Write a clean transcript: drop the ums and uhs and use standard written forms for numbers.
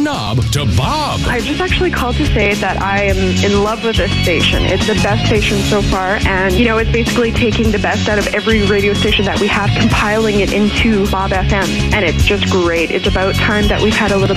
knob to Bob. I just actually called to say that I am in love with this station. It's the best station so far, and, you know, it's basically taking the best out of every radio station that we have, compiling it into Bob FM, and it's just great. It's about time that we've had a little